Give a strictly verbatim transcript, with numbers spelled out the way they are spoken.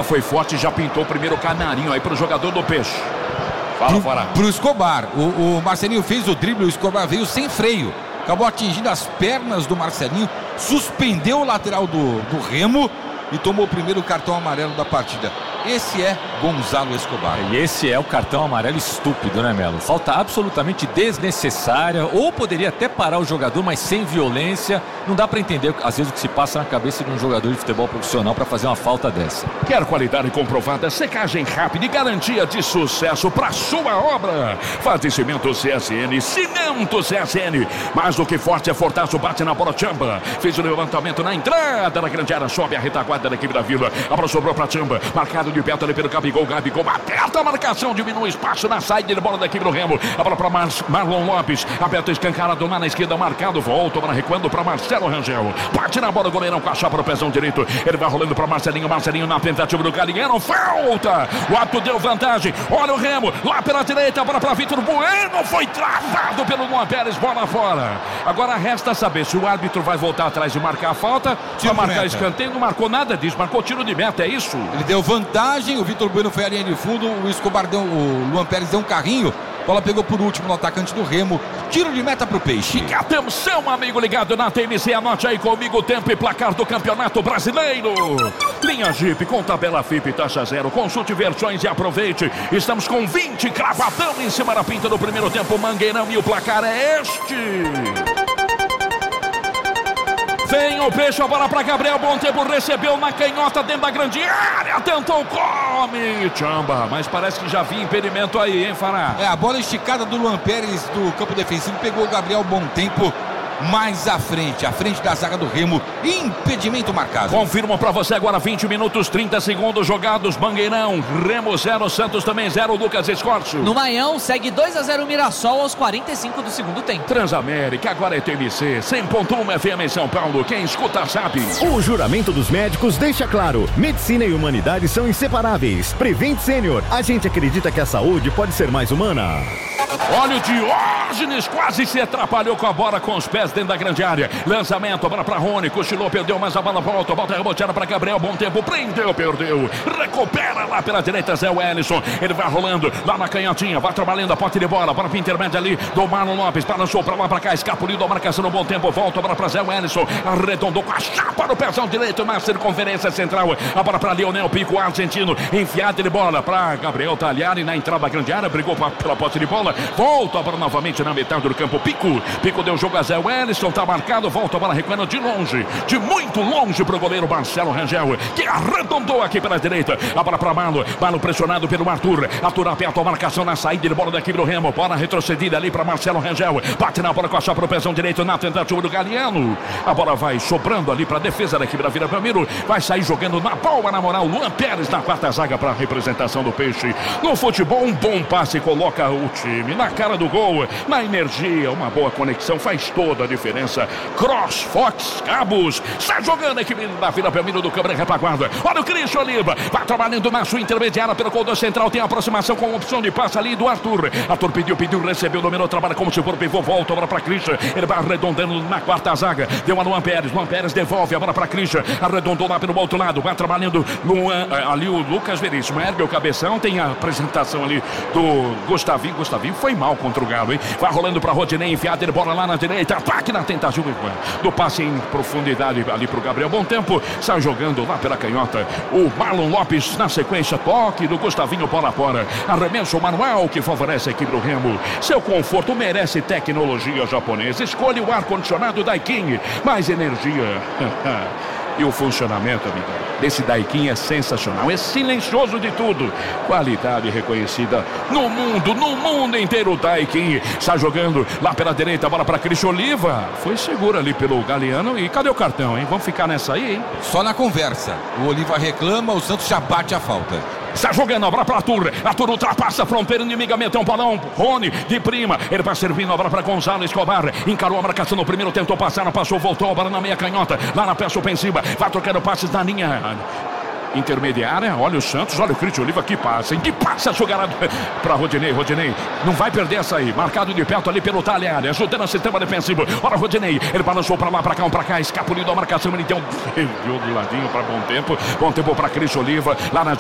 foi forte e já pintou o primeiro canarinho aí pro jogador do Peixe. Fala, pro, fora. Pro Escobar. O, o Marcelinho fez o drible, o Escobar veio sem freio. Acabou atingindo as pernas do Marcelinho, suspendeu o lateral do, do Remo e tomou o primeiro cartão amarelo da partida. Esse é Gonzalo Escobar. E esse é o cartão amarelo estúpido, né, Melo? Falta absolutamente desnecessária, ou poderia até parar o jogador, mas sem violência. Não dá pra entender, às vezes, o que se passa na cabeça de um jogador de futebol profissional pra fazer uma falta dessa. Quer qualidade comprovada, secagem rápida e garantia de sucesso para sua obra? Faz de cimento C S N, cimento C S N. Mais do que forte é Fortaço, bate na bola, Chamba. Fez o levantamento na entrada da grande área, sobe a retaguarda da equipe da Vila. A bola sobrou pra Chamba, marcado de perto ali pelo Gabigol. Gabigol aperta a marcação, diminui o espaço na saída de bola da equipe do Remo. A bola para Mar Marlon Lopes, aperta escancarado lá na esquerda, marcado, volta para recuando para Marcelo Rangel. Bate na bola, o goleirão com a chapa no pezão direito. Ele vai rolando para Marcelinho, Marcelinho na tentativa do Galeano, falta. O ato deu vantagem. Olha o Remo, lá pela direita, bola para Vitor Bueno, foi travado pelo Luan Pérez, bola fora. Agora resta saber se o árbitro vai voltar atrás e marcar a falta, vai marcar escanteio, não marcou nada disso, marcou tiro de meta, é isso? Ele deu vantagem, o Vitor Bueno foi a linha de fundo, o Escobar deu, o Luan Pérez deu um carrinho, a bola pegou por último no atacante do Remo, tiro de meta pro Peixe. E atenção, amigo ligado na T M C, anote aí comigo o tempo e placar do Campeonato Brasileiro. Linha Jeep com tabela F I P taxa zero, consulte versões e aproveite. Estamos com vinte cravadão em cima da pinta do primeiro tempo, Mangueirão, e o placar é este. Vem o Peixe, a bola para Gabriel, bom tempo, recebeu na canhota dentro da grande área, tentou, come, Chamba, mas parece que já vinha impedimento aí, hein, Fará? É, a bola esticada do Luan Pérez do campo defensivo, pegou o Gabriel, bom tempo, mais à frente, à frente da zaga do Remo, impedimento marcado. Confirmo para você agora, vinte minutos, trinta segundos jogados, Mangueirão, Remo zero, Santos também zero, Lucas Escorcio. No Maião, segue dois a zero Mirassol aos quarenta e cinco do segundo tempo. Transamérica, agora é T M C, cem ponto um F M em São Paulo, quem escuta sabe. O juramento dos médicos deixa claro, medicina e humanidade são inseparáveis. Prevent Senior, a gente acredita que a saúde pode ser mais humana. Olha o Diógenes, quase se atrapalhou com a bola com os pés dentro da grande área. Lançamento, a bola para Rony, cochilou, perdeu, mas a bola volta, volta reboteada para Gabriel, bom tempo, prendeu, perdeu, recupera lá pela direita, Zé Wellison, ele vai rolando lá na canhotinha, vai trabalhando a pote de bola, para o intermédio ali do Marlon Lopes, balançou para lá, para cá, escapuliu da marcação no bom tempo, volta a bola para Zé Wellison, arredondou com a chapa no pezão direito na circunferência central, a bola para Lionel Pico, argentino, enfiada de bola para Gabriel Talhari na entrada da grande área, brigou pra, pela pote de bola, volta a bola novamente na metade do campo, Pico, Pico deu jogo a Zé Wellison, tá marcado, volta a bola recuando de longe, de muito longe pro goleiro Marcelo Rangel, que arredondou aqui pela direita, a bola para Malo, Malo pressionado pelo Arthur, Arthur aperta a marcação na saída de bola da equipe do Remo, bola retrocedida ali para Marcelo Rangel, bate na bola com a chapa pro pezão direito na tentativa do Galeano, a bola vai sobrando ali para a defesa da equipe da Vila Belmiro, vai sair jogando na palma na moral, Luan Pérez na quarta zaga para a representação do Peixe. No futebol, um bom passe coloca o time na cara do gol, na energia, uma boa conexão faz toda a diferença. Cross, Fox, Cabos, está jogando a equipe da Vila Belmiro do Câmara Retaguarda. Olha o Cristian Oliva, vai trabalhando na sua intermediária pelo corredor central, tem aproximação com opção de passe ali do Arthur. Arthur pediu, pediu, recebeu, dominou, trabalha como se for pivô, volta a bola para Cristian, ele vai arredondando na quarta zaga, deu a Luan Pérez, Luan Pérez devolve a bola para Cristian, arredondou lá pelo outro lado, vai trabalhando Luan, ali o Lucas Veríssimo, ergue o cabeção, tem a apresentação ali do Gustavinho, Gustavinho foi mal contra o Galo, hein? Vai rolando para Rodinei, enfiada de bola lá na direita, ataque na tentativa do passe em profundidade ali pro Gabriel, bom tempo, sai jogando lá pela canhota, o Marlon Lopes na sequência, toque do Gustavinho, bola fora, arremesso manual que favorece a equipe do Remo, seu conforto merece tecnologia japonesa, escolha o ar-condicionado Daikin, mais energia e o funcionamento, amigo, desse Daikin é sensacional, é silencioso de tudo, qualidade reconhecida no mundo, no mundo inteiro. Daikin está jogando lá pela direita, a bola para Cristian Oliva, foi segura ali pelo Galeano, e cadê o cartão, hein? Vamos ficar nessa aí, hein? Só na conversa, o Oliva reclama, o Santos já bate a falta. Está jogando a bola para Arthur, Arthur ultrapassa a fronteira inimiga, meteu um balão, Rony de prima, ele vai servindo a bola para Gonzalo Escobar, encarou a marcação no primeiro, tentou passar, não passou, voltou a bola na meia canhota, lá na peça ofensiva, vai trocando passes na linha intermediária, olha o Santos, olha o Cristian Oliva, que passa, hein? Que passa a jogada para Rodinei, Rodinei, não vai perder essa aí, marcado de perto ali pelo Talhari, ajudando o sistema defensivo, olha o Rodinei, ele balançou para lá, para cá, um para cá, escapuliu da marcação, ele deu um de ladinho para bom tempo, bom tempo para Cristian Oliva, lá na